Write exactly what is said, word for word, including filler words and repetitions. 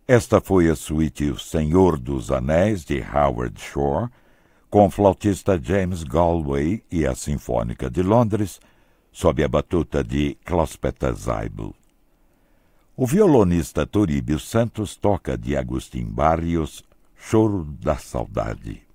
Esta foi a suíte O Senhor dos Anéis, de Howard Shore, com o flautista James Galway e a Sinfônica de Londres, sob a batuta de Klaus-Peter Zeibel. O violonista Toribio Santos toca de Agustín Barrios, Choro da Saudade.